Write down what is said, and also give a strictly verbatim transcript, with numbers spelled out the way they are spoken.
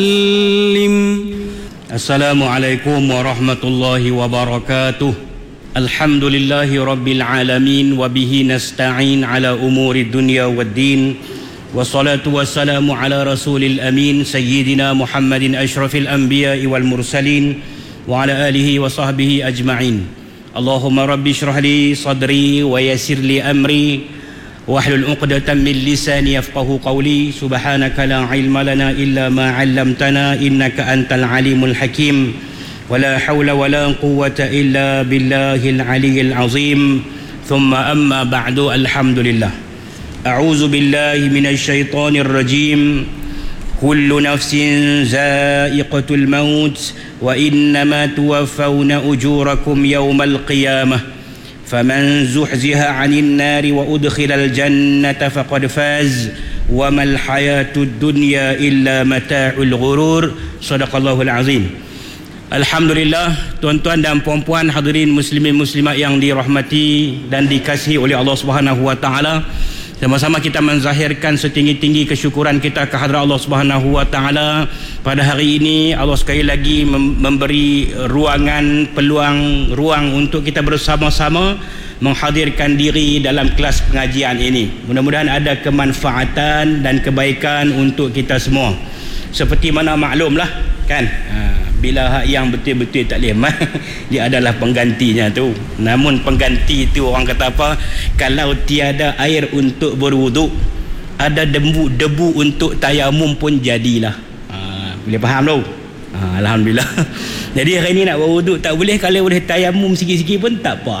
Assalamualaikum warahmatullahi wabarakatuh. Alhamdulillahi rabbil alamin wa bihi nasta'in ala umuri dunya waddin. Wassalatu wassalamu ala rasulil amin sayyidina Muhammadin asyrafil anbiya'i wal mursalin wa ala alihi wa sahbihi ajma'in. Allahumma rabbi syrah li sadri wa yassir li amri wahlul 'uqdatam min lisani yafqahu qawli. Subhanaka la ilma lana illa ma 'allamtana innaka antal alimul hakim. Wala hawla wala quwwata illa billahil aliyyil azim. Thumma amma ba'du. Alhamdulillah. A'udzu billahi minasy syaithanir rajim. Kullu nafsin za'iqatul maut wa innama tuwaffawna ujurakum yawmal qiyamah. فمن زحزح عن النار وأدخل الجنة فقد فاز وما الحياة الدنيا إلا متاع الغرور. صدق الله العظيم. Alhamdulillah, tuan-tuan dan puan-puan hadirin muslimin muslimat yang dirahmati dan dikasihi oleh Allah Subhanahu wa taala, sama-sama kita menzahirkan setinggi-tinggi kesyukuran kita kehadrat Allah Subhanahu wa taala. Pada hari ini Allah sekali lagi memberi ruangan, peluang, ruang untuk kita bersama-sama menghadirkan diri dalam kelas pengajian ini. Mudah-mudahan ada kemanfaatan dan kebaikan untuk kita semua. Seperti mana maklumlah kan, ha, bila hak yang betul-betul tak boleh dia adalah penggantinya tu. Namun pengganti itu orang kata apa, kalau tiada air untuk berwuduk, ada debu debu untuk tayamum pun jadilah. Ha, boleh faham tu? Ha, alhamdulillah. Jadi hari ni nak berwuduk tak boleh, kalau boleh tayamum sikit-sikit pun tak apa.